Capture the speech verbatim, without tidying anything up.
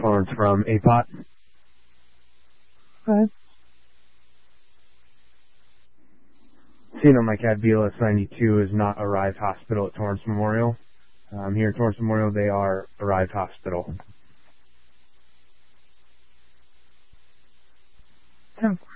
Florence from A P O T. Okay. Seeing on my C A D B L S ninety-two is not Arrive Hospital at Torrance Memorial. Um, here at Torrance Memorial, they are Arrive Hospital. ten